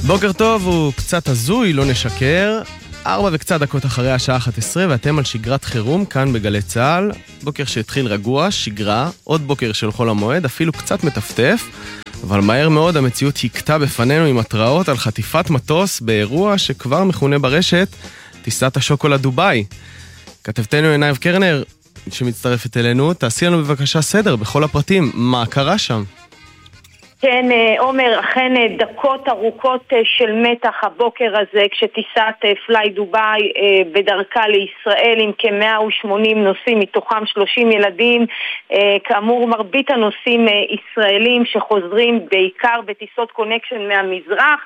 בוקר טוב, הוא קצת הזוי, לא נשקר. 4 וקצת דקות אחרי השעה 11, ואתם על שגרת חירום כאן בגלי צהל. בוקר שהתחיל רגוע, שגרה, עוד בוקר של חול המועד, אפילו קצת מטפטף, אבל מהר מאוד המציאות הכתה בפנינו עם התראות על חטיפת מטוס באירוע שכבר מכונה ברשת טיסת השוקולד דובאי. כתבתנו עינב קרנר שמצטרפת אלינו, תעשי לנו בבקשה סדר בכל הפרטים, מה קרה שם? כן, עומר, אכן דקות ארוכות של מתח הבוקר הזה כשטיסת פליי דובאי בדרכה לישראל עם כ-180 נוסעים, מתוכם 30 ילדים. כאמור, מרבית הנוסעים ישראלים שחוזרים בעיקר בטיסות קונקשן מהמזרח.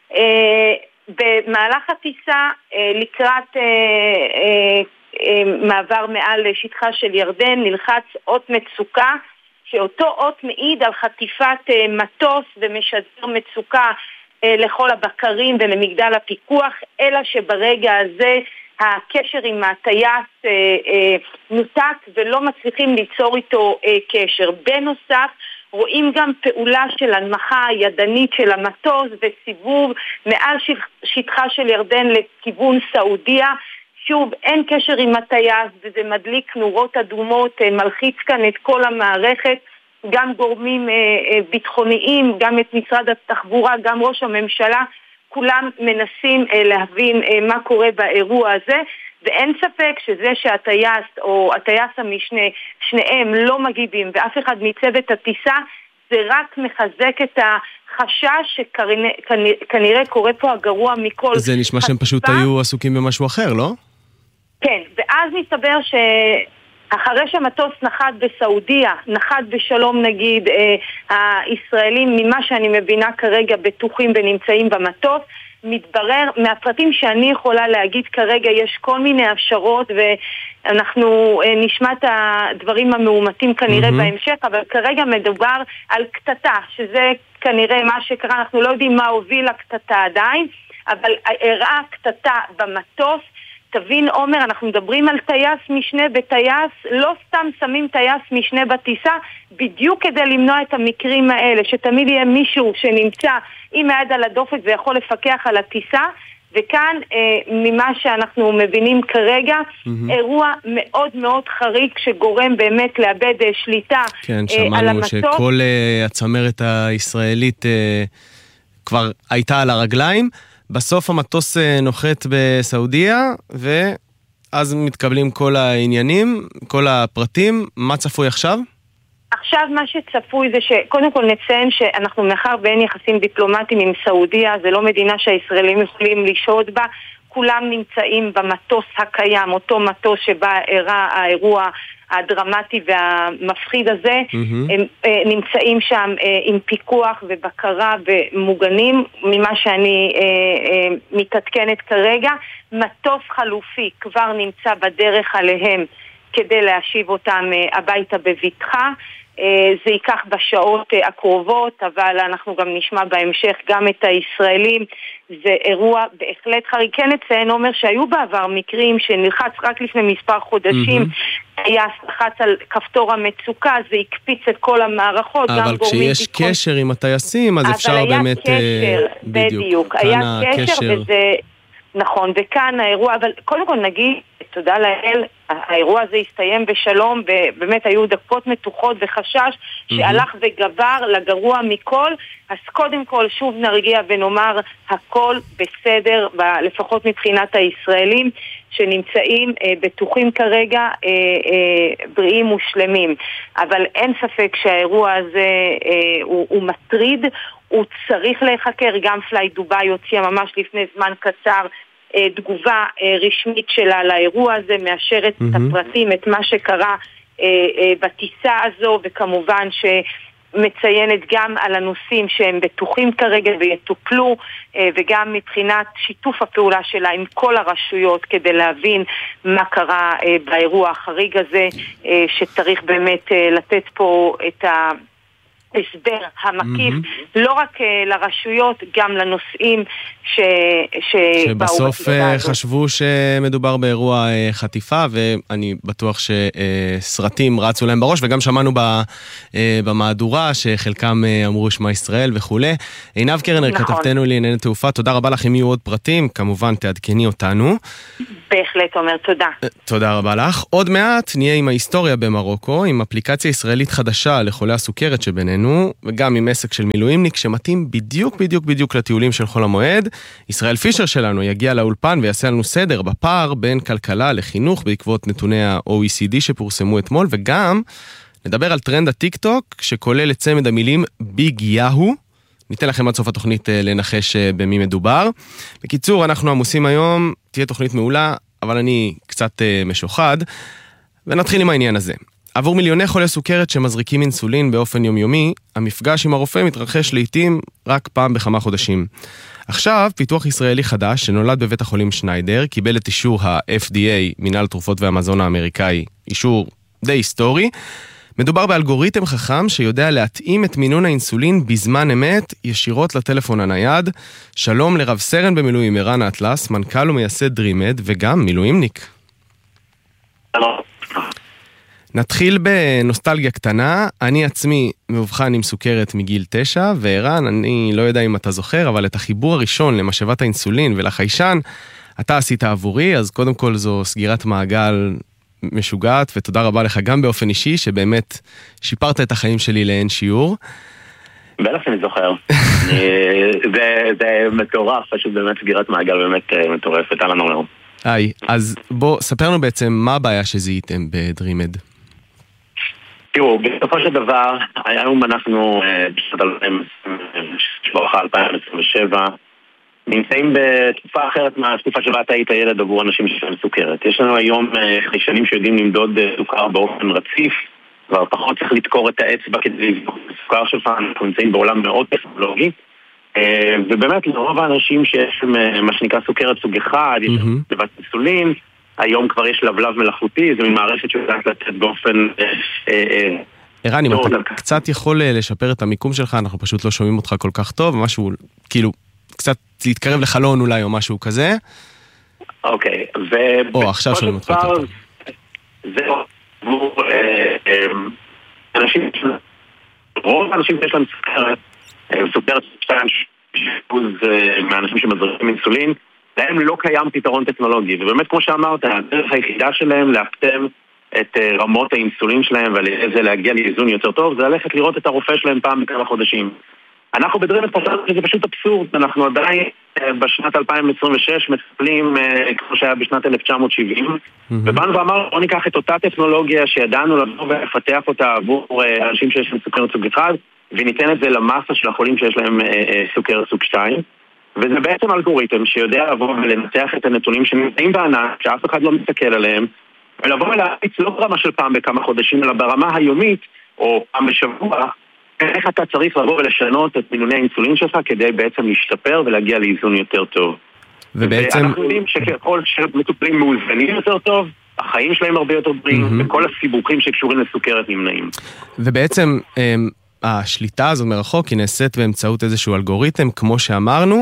במהלך הטיסה לקראת מעבר מעל שטחה של ירדן נלחץ אות מצוקה, שאותו אות מעיד על חטיפת מטוס ומשדר מצוקה לכל הבקרים ולמגדל הפיקוח, אלא שברגע הזה הקשר עם הטייס נותק ולא מצליחים ליצור איתו קשר. בנוסף, רואים גם פעולה של הנמכה ידנית של המטוס וסיבוב מעל שטחה של ירדן לכיוון סעודיה. שוב, אין קשר עם הטייס וזה מדליק נורות אדומות, מלחיץ כאן את כל המערכת, גם גורמים ביטחוניים, גם את משרד התחבורה, גם ראש הממשלה, כולם מנסים להבין מה קורה באירוע הזה, ואין ספק שזה שהטייס או הטייס המשנה, שניהם לא מגיבים ואף אחד מצוות הטיסה, זה רק מחזק את החשש שכנראה קורה פה הגרוע מכל. זה נשמע שהם פשוט היו עסוקים במשהו אחר, לא? כן, ואז מסתבר שאחרי שהמטוס נחת בסעודיה, נחת בשלום נגיד, הישראלים, ממה שאני מבינה כרגע בטוחים ונמצאים במטוס, מתברר, מהפרטים שאני יכולה להגיד כרגע, יש כל מיני אפשרות ואנחנו נשמע את הדברים המאומתים כנראה בהמשך, אבל כרגע מדובר על קטטה, שזה כנראה מה שקרה, אנחנו לא יודעים מה הוביל לקטטה עדיין, אבל הראה קטטה במטוס. תבין עומר, אנחנו מדברים על טייס משנה בטייס, לא סתם שמים טייס משנה בטיסה, בדיוק כדי למנוע את המקרים האלה, שתמיד יהיה מישהו שנמצא עם היד על הדופק ויכול לפקח על הטיסה, וכאן ממה שאנחנו מבינים כרגע, אירוע מאוד מאוד חריג שגורם באמת לאבד שליטה על המטוס. כן, שמענו שכל הצמרת הישראלית כבר הייתה על הרגליים, בסוף המטוס נוחת בסעודיה, ואז מתקבלים כל העניינים, כל הפרטים. מה צפוי עכשיו? עכשיו מה שצפוי זה שקודם כל נציין שאנחנו מאחר ואין יחסים דיפלומטיים עם סעודיה, זה לא מדינה שהישראלים יכולים לשהות בה, כולם נמצאים במטוס הקיים, אותו מטוס שבה אירע האירוע הדרמטי והמפחיד הזה, הם נמצאים שם עם פיקוח ובקרה ומוגנים. ממה שאני מתעדכנת כרגע, מטוס חלופי כבר נמצא בדרך עליהם כדי להשיב אותם הביתה בבטחה. זה ייקח בשעות הקרובות, אבל אנחנו גם נשמע בהמשך גם את הישראלים. זה אירוע בהחלט חריג. כן אציין, אומר שהיו בעבר מקרים שנלחץ רק לפני מספר חודשים, היה לחץ על כפתור המצוקה, זה הקפיץ את כל המערכות. אבל כשיש קשר עם הטייסים, אז אפשר באמת... אבל היה קשר, בדיוק. היה קשר וזה... נכון, וכאן האירוע, אבל קודם כל נגיד, תודה לאל, האירוע הזה הסתיים בשלום, ובאמת היו דקות מתוחות וחשש שהלך וגבר לגרוע מכל, אז קודם כל שוב נרגיע ונאמר הכל בסדר, לפחות מבחינת הישראלים שנמצאים בטוחים כרגע, בריאים ושלמים. אבל אין ספק שהאירוע הזה הוא מטריד, הוא צריך להיחקר. גם פליי דובאי הוציאה ממש לפני זמן קצר תגובה רשמית שלה לאירוע הזה, מאשרת את הפרטים, את מה שקרה בטיסה הזו, וכמובן שמציינת גם על הנושאים שהם בטוחים כרגע ויטופלו, וגם מבחינת שיתוף הפעולה שלה עם כל הרשויות כדי להבין מה קרה באירוע החריג הזה, שצריך באמת לתת פה את הסבר המקיף, לא רק לרשויות, גם לנושאים שבסוף חשבו שמדובר באירוע חטיפה, ואני בטוח שסרטים רצו להם בראש, וגם שמענו במהדורה שחלקם אמרו שמע ישראל וכו'. עינב קרנר, כתבתנו לענייני תעופה, תודה רבה לך. אם יהיו עוד פרטים, כמובן תעדכני אותנו. בהחלט, אומר, תודה. תודה רבה לך. עוד מעט נהיה עם ההיסטוריה במרוקו, עם אפליקציה ישראלית חדשה לחולי הסוכרת שבינינו, וגם עם עסק של מילואימניק שמתאים בדיוק לטיולים של חול המועד. ישראל פישר שלנו יגיע לאולפן ויעשה לנו סדר בפער בין כלכלה לחינוך בעקבות נתוני ה-OECD שפורסמו אתמול, וגם נדבר על טרנד הטיק-טוק שכולל את צמד המילים ביג יאהו. ניתן לכם עד סוף התוכנית לנחש במי מדובר. בקיצור, אנחנו עמוסים היום, תהיה תוכנית מעולה, אבל אני קצת משוחד, ונתחיל עם העניין הזה. עבור מיליוני חולי סוכרת שמזריקים אינסולין באופן יומיומי, המפגש עם הרופא מתרחש לעתים רק פעם בכמה חודשים. עכשיו, פיתוח ישראלי חדש שנולד בבית החולים שניידר, קיבל את אישור ה-FDA, מינהל תרופות והמזון האמריקאי, אישור די היסטורי. מדובר באלגוריתם חכם שיודע להתאים את מינון האינסולין בזמן אמת ישירות לטלפון הנייד. שלום לרב סרן במילואים ערן אטלס, מנכ"ל ומייסד דרימד וגם מילואימניק. נתחיל בנוסטלגיה קטנה. אני עצמי מאובחן עם סוכרת מגיל 9, וערן, אני לא יודע אם אתה זוכר, אבל את החיבור הראשון למשאבת האינסולין ולחיישן, אתה עשית עבורי, אז קודם כל זו סגירת מעגל משוגעת, ותודה רבה לך גם באופן אישי, שבאמת שיפרת את החיים שלי לאין שיעור. בטח שאני זוכר. זה מטורף, פשוט באמת סגירת מעגל באמת מטורפת, על הנורא. אז בוא, ספר לנו בעצם מה הבעיה שזיהיתם בדרימד. תראו, בסופו של דבר, היום אנחנו בשנת 2027, נמצאים בתקופה אחרת מהתקופה שבה אתה היית ילד עבור אנשים שיש להם סוכרת. יש לנו היום חיישנים שיודעים למדוד סוכר באופן רציף, כבר פחות צריך לדקור את האצבע כדי לבדוק את הסוכר שלך. אנחנו נמצאים בעולם מאוד טכנולוגי, ובאמת לרוב האנשים שיש מה שנקרא סוכרת סוג אחד, יש לבד אינסולין, היום כבר יש לבלב מלאכותי, זה מין מערכת שיודעת לתת באופן... ערן, אם אתה קצת יכול לשפר את המיקום שלך, אנחנו פשוט לא שומעים אותך כל כך טוב, משהו כאילו קצת להתקרב לחלון אולי או משהו כזה. אוקיי, או עכשיו שומעים אותך יותר טוב. זהו, אנשים, רוב האנשים שיש להם סוכרת 2% מהאנשים שמזריקים אינסולין, להם לא קיים פתרון טכנולוגי, ובאמת כמו שאמרת, הדרך היחידה שלהם להקטם את רמות האינסולין שלהם ולזה להגיע לאיזון יותר טוב, זה ללכת לראות את הרופא שלהם פעם בכמה חודשים. אנחנו בדרימד פתרנו שזה פשוט אבסורד, אנחנו עדיין בשנת 2026 מטפלים כמו שהיה בשנת 1970, ובאנו ואמרנו, בוא ניקח את אותה טכנולוגיה שידענו לבוא ולפתח אותה עבור אנשים שיש להם סוכרת סוג 1, וניתן את זה למסה של החולים שיש להם סוכרת סוג 2, וזה בעצם אלגוריתם שיודע לבוא ולנתח את הנתונים שנמצאים בענן, שאף אחד לא מסתכל עליהם, ולבוא ולהפיץ לא ברמה של פעם בכמה חודשים, אלא ברמה היומית, או פעם בשבוע, איך אתה צריך לבוא ולשנות את מינוני האינסולין שלך, כדי בעצם להשתפר ולהגיע לאיזון יותר טוב. ובעצם... אנחנו יודעים שככל שמטופלים מאוזנים יותר טוב, החיים שלהם הרבה יותר בריאים, וכל הסיבוכים שקשורים לסוכרת נמנעים. ובעצם... השליטה הזו מרחוק היא נעשית באמצעות איזשהו אלגוריתם, כמו שאמרנו,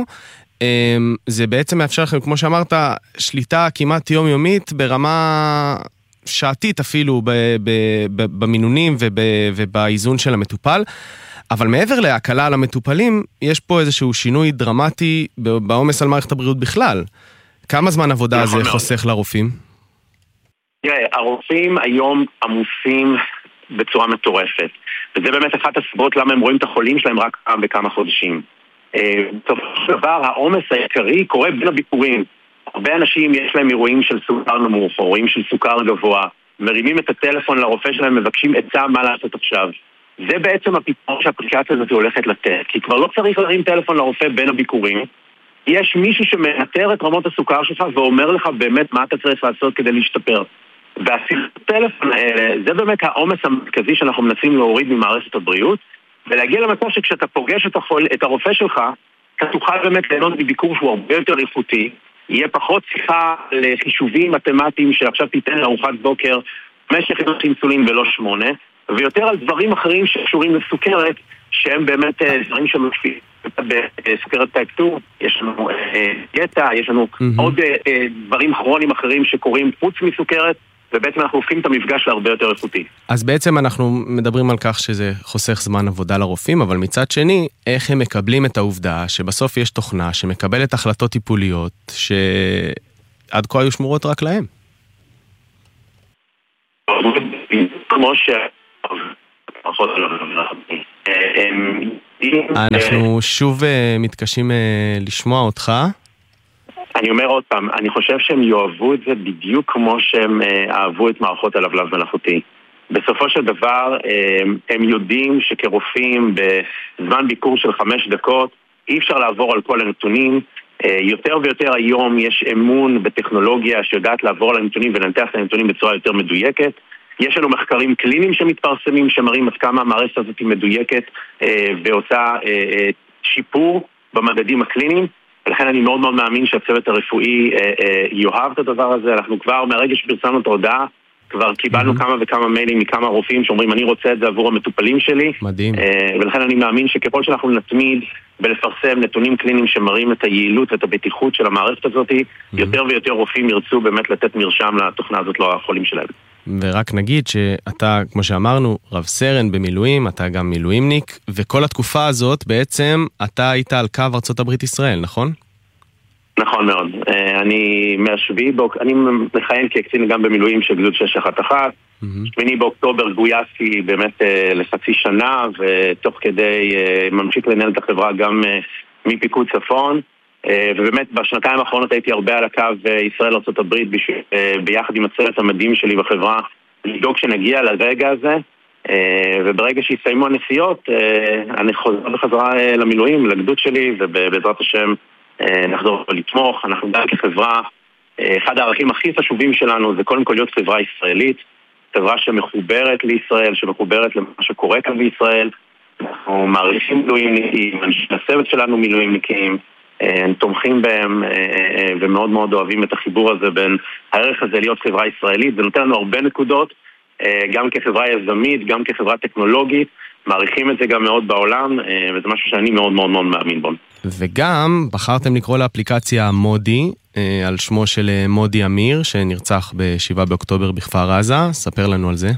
זה בעצם מאפשר לכם, כמו שאמרת, שליטה כמעט יומיומית ברמה שעתית אפילו במינונים ובאיזון של המטופל, אבל מעבר להקלה על המטופלים, יש פה איזשהו שינוי דרמטי בעומס על מערכת הבריאות בכלל. כמה זמן עבודה זה חוסך לרופאים? תראה, הרופאים היום עמוסים בצורה מטורפת. וזה באמת אחת הסיבות למה הם רואים את החולים שלהם רק פעם בכמה חודשים. בסופו של דבר, העומס העיקרי קורה בין הביקורים. הרבה אנשים יש להם אירועים של סוכר נמוך, או אירועים של סוכר גבוה, מרימים את הטלפון לרופא שלהם, מבקשים עצה מה לעשות עכשיו. זה בעצם הפתרון שהאפליקציה הזאת הולכת לתת, כי כבר לא צריך להרים טלפון לרופא בין הביקורים. יש מישהו שמנטר את רמות הסוכר שלך ואומר לך באמת מה אתה צריך לעשות כדי להשתפר. והשיחות הטלפון האלה, זה באמת העומס המרכזי שאנחנו מנסים להוריד ממערכת הבריאות, ולהגיע למצב שכשאתה פוגש את הרופא שלך, אתה תוכל באמת ליהנות מביקור שהוא הרבה יותר איכותי, יהיה פחות שיחה לחישובים מתמטיים שעכשיו תיתן לארוחת בוקר 5 יחידות אינסולין ולא 8, ויותר על דברים אחרים שקשורים לסוכרת, שהם באמת דברים שמופיעים בסוכרת טייפ 2, יש לנו דיאטה, יש לנו עוד דברים כרוניים אחרים שקורים חוץ מסוכרת, ובעצם אנחנו הופכים את המפגש להרבה יותר איכותי. אז בעצם אנחנו מדברים על כך שזה חוסך זמן עבודה לרופאים, אבל מצד שני, איך הם מקבלים את העובדה שבסוף יש תוכנה שמקבלת החלטות טיפוליות שעד כה היו שמורות רק להם? כמו אנחנו שוב מתקשים לשמוע אותך. אני אומר עוד פעם, אני חושב שהם יאהבו את זה בדיוק כמו שהם אהבו את מערכות הלבלב מלאכותי. בסופו של דבר, הם יודעים שכרופאים בזמן ביקור של 5 דקות, אי אפשר לעבור על כל הנתונים. יותר ויותר היום יש אמון בטכנולוגיה שיודעת לעבור על הנתונים ולנתח את הנתונים בצורה יותר מדויקת. יש לנו מחקרים קליניים שמתפרסמים, שמראים עד כמה המערכת הזאת היא מדויקת ועושה שיפור במדדים הקליניים. ולכן אני מאוד מאוד מאמין שהצוות הרפואי יאהב את הדבר הזה. אנחנו כבר, מהרגע שפרסמנו את ההודעה, כבר קיבלנו כמה וכמה מיילים מכמה רופאים שאומרים, אני רוצה את זה עבור המטופלים שלי. מדהים. ולכן אני מאמין שככל שאנחנו נתמיד בלפרסם נתונים קליניים שמראים את היעילות ואת הבטיחות של המערכת הזאת, יותר ויותר רופאים ירצו באמת לתת מרשם לתוכנה הזאת לחולים שלהם. ורק נגיד שאתה, כמו שאמרנו, רב סרן במילואים, אתה גם מילואימניק, וכל התקופה הזאת בעצם אתה היית על קו ארצות הברית ישראל, נכון? נכון מאוד. אני אני מכהן כקצין גם במילואים של גדוד 611. 8 באוקטובר גויסתי באמת לחצי שנה, ותוך כדי ממשיך לנהל את החברה גם מפיקוד צפון. ובאמת בשנתיים האחרונות הייתי הרבה על הקו ישראל ארצות הברית ביחד עם הצוות המדהים שלי בחברה, לדאוג שנגיע לרגע הזה, וברגע שיסיימו הנסיעות אני חוזר בחזרה למילואים, לגדוד שלי, ובעזרת השם נחזור לתמוך. אנחנו גם כחברה, אחד הערכים הכי חשובים שלנו זה קודם כל להיות חברה ישראלית, חברה שמחוברת לישראל, שמחוברת למה שקורה כאן בישראל. אנחנו מעריכים מילואימניקים, אנשי הצוות שלנו מילואימניקים, תומכים בהם ומאוד מאוד אוהבים את החיבור הזה בין הערך הזה להיות חברה ישראלית. זה נותן לנו הרבה נקודות, גם כחברה יזמית, גם כחברה טכנולוגית, מעריכים את זה גם מאוד בעולם, וזה משהו שאני מאוד מאוד מאוד מאמין בו. וגם בחרתם לקרוא לאפליקציה מודי, על שמו של מודי אמיר, שנרצח ב7 באוקטובר בכפר עזה. ספר לנו על זה.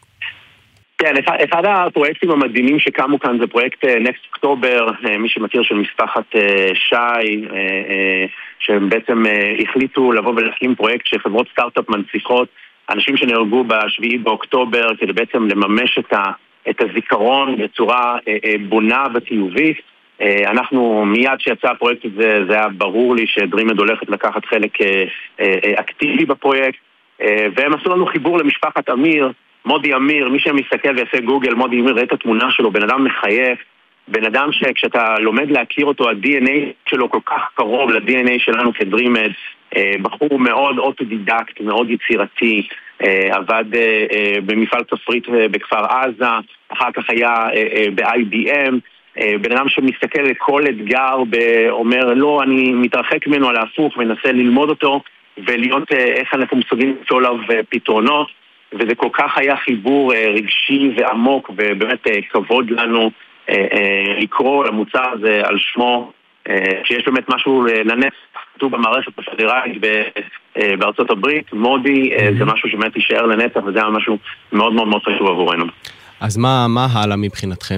כן, אחד הפרויקטים המדהימים שקמו כאן זה פרויקט Next October, מי שמכיר, של משפחת שי, שהם בעצם החליטו לבוא ולהקים פרויקט שחברות סטארט-אפ מנציחות אנשים שנהרגו ב7 באוקטובר, כדי בעצם לממש את הזיכרון בצורה בונה וחיובית. אנחנו מיד שיצא הפרויקט הזה, זה היה ברור לי שדרימד הולכת לקחת חלק אקטיבי בפרויקט, והם עשו לנו חיבור למשפחת אמיר, מודי אמיר. מי שמסתכל ויעשה גוגל, מודי אמיר, ראה את התמונה שלו, בן אדם מחייך, בן אדם שכשאתה לומד להכיר אותו, ה-DNA שלו כל כך קרוב ל-DNA שלנו כדרימד, בחור מאוד אוטודידקט, מאוד יצירתי, עבד במפעל כפרית בכפר עזה, אחר כך היה ב-IBM, בן אדם שמסתכל לכל אתגר ואומר, לא, אני מתרחק ממנו על ההפוך ומנסה ללמוד אותו ולהיות איך אנחנו מסוגלים למצוא עליו פתרונות. וזה כל כך היה חיבור רגשי ועמוק, ובאמת כבוד לנו לקרוא למוצר הזה על שמו, שיש באמת משהו לנצח, כתוב במערכת הפדרלית בארצות הברית, מודי, זה משהו שבאמת יישאר לנצח, וזה היה משהו מאוד מאוד מאוד חשוב עבורנו. אז מה הלאה מבחינתכם?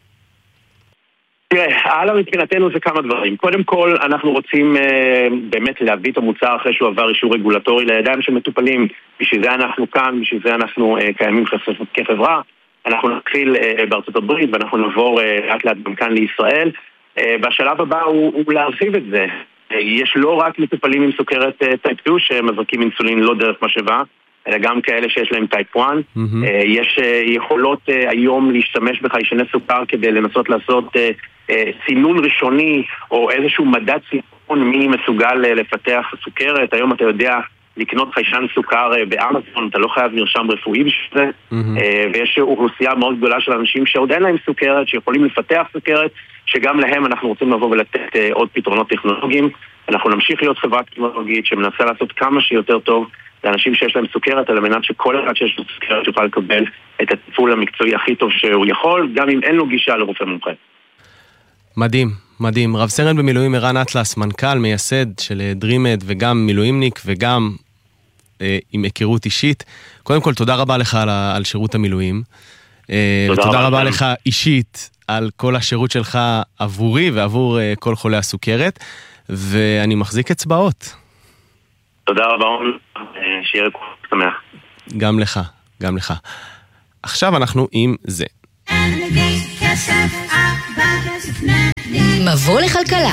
תראה, הלאה מבחינתנו זה כמה דברים. קודם כל, אנחנו רוצים באמת להביא את המוצר אחרי שהוא עבר אישור רגולטורי לידיים של מטופלים. בשביל זה אנחנו כאן, בשביל זה אנחנו קיימים כחברה. אנחנו נתחיל בארצות הברית ואנחנו נעבור רק גם כאן לישראל. בשלב הבא הוא להרחיב את זה. יש לא רק מטופלים עם סוכרת טייפ 2 שמזרקים אינסולין לא דרך משאבה, אלא גם כאלה שיש להם טייפ 1. יש יכולות היום להשתמש בחיישני סוכר כדי לנסות לעשות סינון ראשוני או איזשהו מדד סיכון מי מסוגל לפתח סוכרת. היום אתה יודע לקנות חיישן סוכר באמזון, אתה לא חייב מרשם רפואי בשביל זה, ויש אוכלוסייה מאוד גדולה של אנשים שעוד אין להם סוכרת, שיכולים לפתח סוכרת, שגם להם אנחנו רוצים לבוא ולתת עוד פתרונות טכנולוגיים. אנחנו נמשיך להיות חברה טכנולוגית שמנסה לעשות כמה שיותר טוב לאנשים שיש להם סוכרת, על מנת שכל אחד שיש לו סוכרת יוכל לקבל את הטיפול המקצועי הכי טוב שהוא יכול, גם אם אין לו גישה לרופא מומחה. מדהים, מדהים. רב סרן במילואים ערן אטלס, מנכ"ל, מייסד של דרימד, וגם מילואימניק, וגם עם היכרות אישית. קודם כל, תודה רבה לך על שירות המילואים. תודה רבה לך אישית על כל השירות שלך עבורי ועבור כל חולי הסוכרת, ואני מחזיק אצבעות. תודה רבה, שיהיה שמח. גם לך, גם לך. עכשיו אנחנו עם זה. מבוא לכלכלה.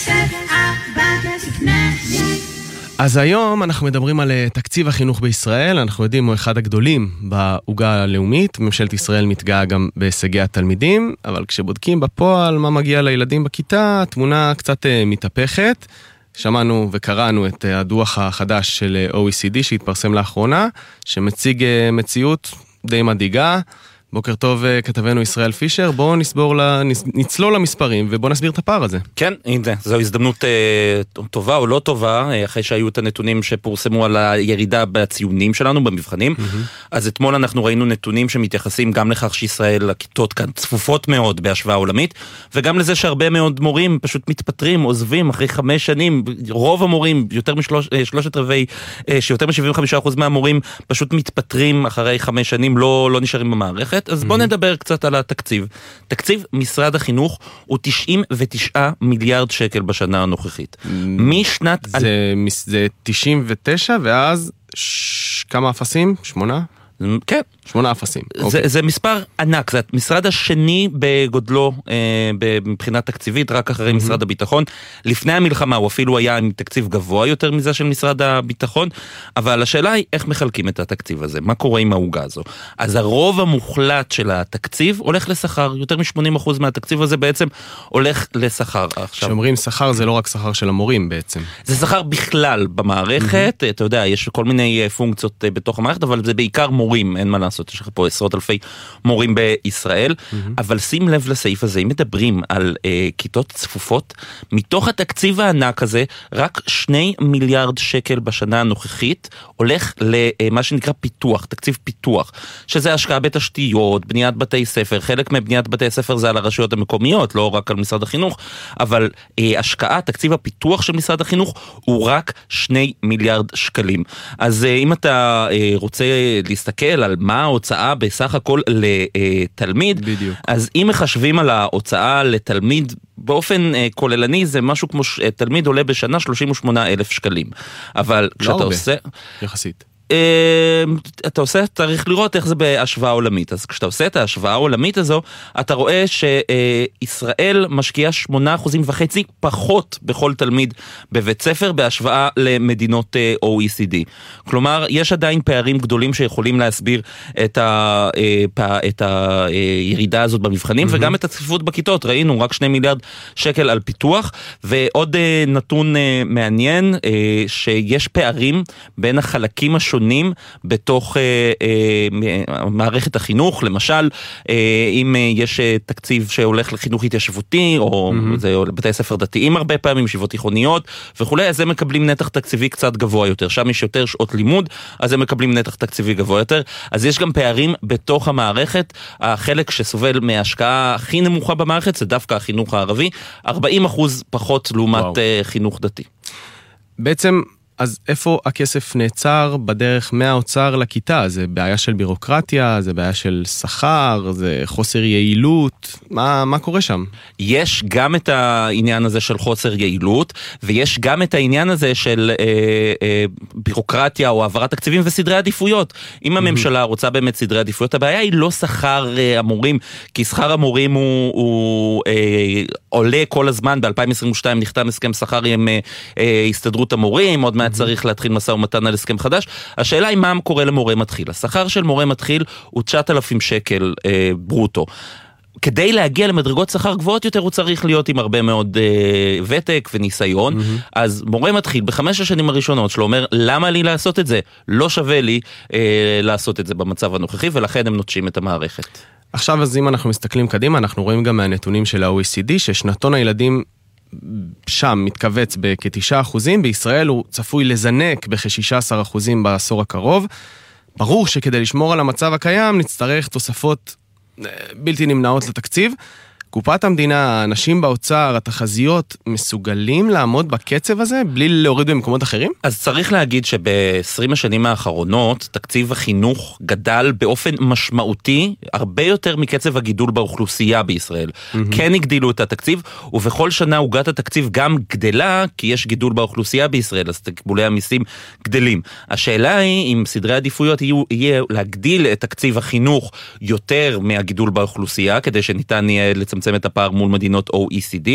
אז היום אנחנו מדברים על תקציב החינוך בישראל. אנחנו יודעים, הוא אחד הגדולים בעוגה הלאומית. ממשלת ישראל מתגאה גם בהישגי התלמידים, אבל כשבודקים בפועל מה מגיע לילדים בכיתה, התמונה קצת מתהפכת. שמענו וקראנו את הדוח החדש של OECD שהתפרסם לאחרונה, שמציג מציאות די מדאיגה. בוקר טוב, כתבנו ישראל פישר. בואו נצלול למספרים ובואו נסביר את הפער הזה. כן, הנה, זו הזדמנות טובה או לא טובה, אחרי שהיו את הנתונים שפורסמו על הירידה בציונים שלנו במבחנים. אז אתמול אנחנו ראינו נתונים שמתייחסים גם לכך שישראל, הכיתות כאן צפופות מאוד בהשוואה עולמית, וגם לזה שהרבה מאוד מורים פשוט מתפטרים, עוזבים אחרי 5 שנים. רוב המורים, יותר מ-75% מהמורים פשוט מתפטרים אחרי 5 שנים, לא נשארים במערכת. אז בואו נדבר קצת על התקציב. תקציב משרד החינוך הוא 99 מיליארד שקל בשנה הנוכחית. משנת... זה 99 ואז כמה אפסים? 8? כן. 8 אפסים. זה מספר ענק, זה המשרד השני בגודלו מבחינה תקציבית, רק אחרי משרד הביטחון. לפני המלחמה הוא אפילו היה עם תקציב גבוה יותר מזה של משרד הביטחון, אבל השאלה היא איך מחלקים את התקציב הזה, מה קורה עם ההוגה הזו. אז הרוב המוחלט של התקציב הולך לשכר, יותר מ-80% מהתקציב הזה בעצם הולך לשכר. כשאומרים שכר זה לא רק שכר של המורים בעצם. זה שכר בכלל במערכת, אתה יודע, יש כל מיני פונקציות בתוך המערכת, אבל זה בעיקר מורים, אין מה לעשות, יש לך פה עשרות אלפי מורים בישראל, אבל שים לב לסעיף הזה, אם מדברים על כיתות צפופות, מתוך התקציב הענק הזה, רק 2 מיליארד שקל בשנה הנוכחית, הולך למה שנקרא פיתוח, תקציב פיתוח, שזה השקעה בתשתיות, בניית בתי ספר, חלק מבניית בתי ספר זה על הרשויות המקומיות, לא רק על משרד החינוך, אבל השקעה, תקציב הפיתוח של משרד החינוך, הוא רק 2 מיליארד שקלים. אז אם אתה רוצה להסתכל על מה ההוצאה בסך הכל לתלמיד, בדיוק. אז אם מחשבים על ההוצאה לתלמיד באופן כוללני, זה משהו כמו תלמיד עולה בשנה 38,000 שקלים. אבל כשאתה עושה... יחסית. צריך לראות איך זה בהשוואה עולמית. אז כשאתה עושה את ההשוואה העולמית הזו, אתה רואה שישראל משקיעה 8.5% פחות בכל תלמיד בבית ספר בהשוואה למדינות OECD. כלומר, יש עדיין פערים גדולים שיכולים להסביר את הירידה הזאת במבחנים, וגם את הצפיפות בכיתות. ראינו רק 2 מיליארד שקל על פיתוח, ועוד נתון מעניין, שיש פערים בין החלקים השונים בתוך מערכת החינוך. למשל, אם יש תקציב שהולך לחינוך התיישבותי, או זה בתי ספר דתיים הרבה פעמים, ישיבות תיכוניות וכולי, אז הם מקבלים נתח תקציבי קצת גבוה יותר. שם יש יותר שעות לימוד, אז הם מקבלים נתח תקציבי גבוה יותר. אז יש גם פערים בתוך המערכת. החלק שסובל מההשקעה הכי נמוכה במערכת, זה דווקא החינוך הערבי, 40% פחות לעומת חינוך דתי. בעצם אז איפה הכסף נעצר בדרך מהאוצר לכיתה? זה בעיה של בירוקרטיה, זה בעיה של שכר, זה חוסר יעילות, מה קורה שם? יש גם את העניין הזה של חוסר יעילות, ויש גם את העניין הזה של בירוקרטיה או העברת תקציבים וסדרי עדיפויות. אם הממשלה רוצה באמת סדרי עדיפויות, הבעיה היא לא שכר המורים, כי שכר המורים הוא עולה כל הזמן. ב-2022 נחתם הסכם שכר עם הסתדרות המורים, עוד מעט צריך להתחיל משא ומתן על הסכם חדש. השאלה היא מה קורה למורה מתחיל. השכר של מורה מתחיל הוא 9,000 שקל ברוטו. כדי להגיע למדרגות שכר גבוהות יותר, הוא צריך להיות עם הרבה מאוד ותק וניסיון. אז מורה מתחיל ב5 השנים הראשונות שלו, אומר, למה לי לעשות את זה? לא שווה לי לעשות את זה במצב הנוכחי, ולכן הם נוטשים את המערכת. עכשיו, אז אם אנחנו מסתכלים קדימה, אנחנו רואים גם מהנתונים של ה-OECD, ששנתון הילדים שם מתכווץ בכ9%, בישראל הוא צפוי לזנק בכ16% בעשור הקרוב. ברור שכדי לשמור על המצב הקיים, נצטרך תוספות בלתי נמנעות לתקציב. קופת המדינה, האנשים באוצר, התחזיות, מסוגלים לעמוד בקצב הזה בלי להוריד במקומות אחרים? אז צריך להגיד שב-20 השנים האחרונות, תקציב החינוך גדל באופן משמעותי, הרבה יותר מקצב הגידול באוכלוסייה בישראל. כן הגדילו את התקציב, ובכל שנה הוגת התקציב גם גדלה, כי יש גידול באוכלוסייה בישראל, אז תקבולי המיסים גדלים. השאלה היא, אם סדרי עדיפויות יהיה להגדיל את תקציב החינוך יותר מהגידול באוכלוסייה, כדי שניתן יהיה לצמצם את הפער מול מדינות OECD,